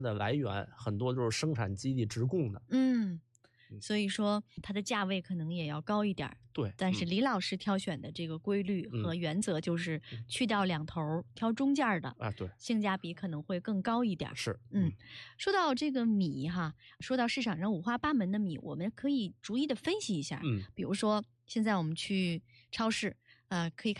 的来源很多都是生产基地直供的。 所以说它的价位可能也要高一点。 对， 但是李老师挑选的这个规律和原则就是去掉两头，挑中间的对， 性价比可能会更高一点。 是。 说到这个米哈，说到市场上五花八门的米，我们可以逐一的分析一下。比如说现在我们去超市可以看